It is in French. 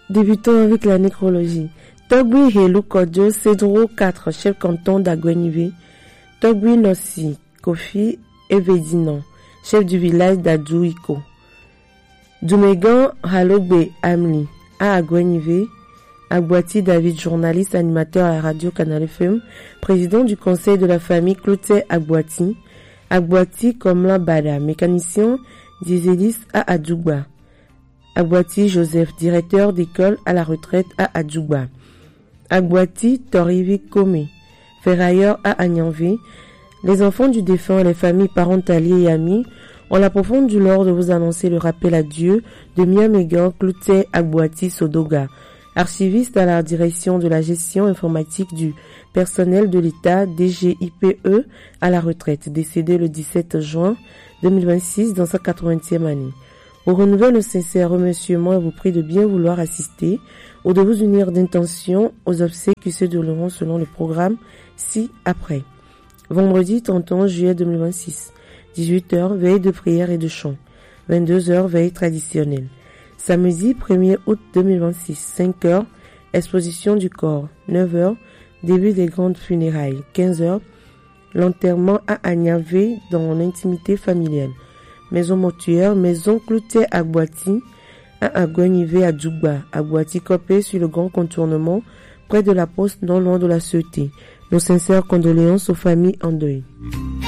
Débutons avec la nécrologie. Togui Helu Kodjo, Cedro 4, chef canton d'Agwenive. Togui Nossi, Kofi Evedinon, chef du village d'Adjouiko. Dumegan Halogbe Amli, à Agwenive. Agbouati David, journaliste, animateur à la radio Canal FM, président du conseil de la famille Cloutier Agbouati. Agbouati Komla Bada, mécanicien dieselis à Adjouba. Agbouati Joseph, directeur d'école à la retraite à Adjouba. Agbouati Torivi Kome, ferrailleur à Agnanvé. Les enfants du défunt, les familles, parents, alliés et amis ont la profonde douleur de vous annoncer le rappel à Dieu de Miamegan Cloutier Agbouati Sodoga, archiviste à la direction de la gestion informatique du personnel de l'État DGIPE à la retraite, décédé le 17 juin 2026 dans sa 80e année. On renouvelle le sincère remerciement et vous prie de bien vouloir assister ou de vous unir d'intention aux obsèques qui se dérouleront selon le programme ci-après. Vendredi 31 juillet 2026, 18h, veille de prière et de chant, 22h, veille traditionnelle. Samedi 1er août 2026, 5h, exposition du corps, 9h, début des grandes funérailles, 15h, l'enterrement à Agnanvé dans l'intimité familiale. Maison mortuaire, maison Cloutier Agbouati, à Agwenive à Djougba, Agbouati Kopé sur le grand contournement, près de la poste non loin de la Sûreté. Nos sincères condoléances aux familles en deuil.